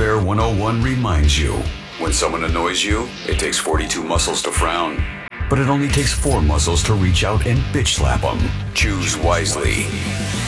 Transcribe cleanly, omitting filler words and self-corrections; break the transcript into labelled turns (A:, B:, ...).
A: Self-Care 101 reminds you, when someone annoys you, it takes 42 muscles to frown. But it only takes 4 muscles to reach out and bitch slap them. Choose wisely.